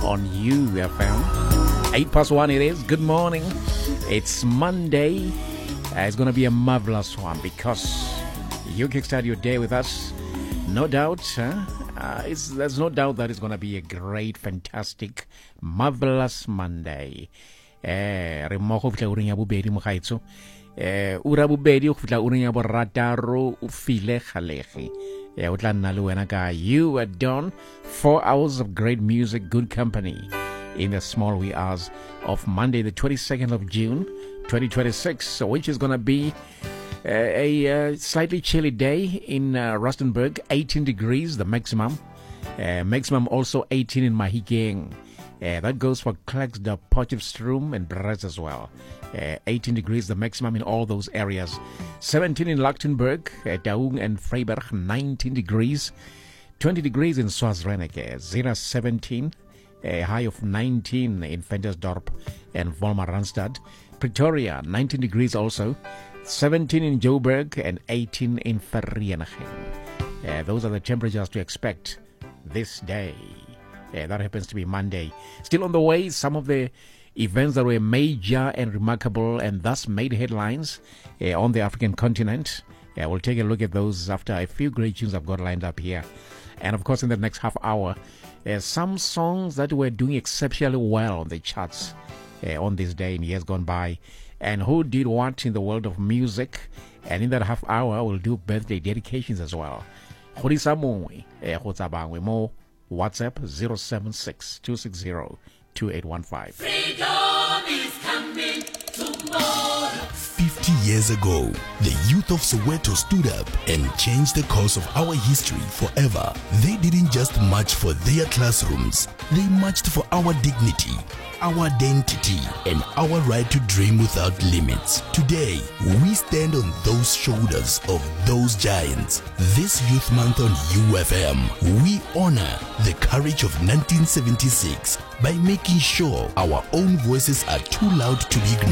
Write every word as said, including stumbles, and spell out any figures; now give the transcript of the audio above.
on U F M. eight past one it is. Good morning. It's Monday. Uh, it's going to be a marvelous one because you kickstart your day with us. No doubt. Huh? Uh, it's, there's no doubt that it's going to be a great, fantastic, marvelous Monday. Eh, re mo go fitla uring ya bobedi mo gaetso. Eh, ura bobedi go fitla uring ya borataro o file galege. Eh, o tla nna le wena ka You Are Done. Four hours of great music, good company in the small wee hours of Monday, the twenty-second of June, twenty twenty-six, which is going to be uh, a uh, slightly chilly day in uh, Rustenburg, eighteen degrees, the maximum. Uh, maximum also eighteen in Mahikeng. Uh, that goes for Klerksdorp, Potchefstroom, and Brest as well. Uh, eighteen degrees, the maximum in all those areas. seventeen in Lichtenberg, uh, Daung and Freiberg, nineteen degrees. twenty degrees in Swazreneke, Zena seventeen, a high of nineteen in Ventersdorp and Volmaranstad. Pretoria, nineteen degrees also. seventeen in Joburg and eighteen in Vereeniging. Uh, those are the temperatures to expect this day. Yeah, that happens to be Monday. Still on the way, some of the events that were major and remarkable and thus made headlines uh, on the African continent. Yeah, we'll take a look at those after a few great tunes I've got lined up here. And of course, in the next half hour, uh, some songs that were doing exceptionally well on the charts uh, on this day in years gone by. And who did what in the world of music. And in that half hour, we'll do birthday dedications as well. Khorisa mongwe, eh, go tsa bangwe mo WhatsApp zero seven six two six zero two eight one five. Freedom is coming tomorrow. fifty years ago, the youth of Soweto stood up and changed the course of our history forever. They didn't just march for their classrooms, they marched for our dignity, our identity, and our right to dream without limits. Today, we stand on those shoulders of those giants. This Youth Month on U F M, we honor the courage of nineteen seventy-six by making sure our own voices are too loud to be ignored.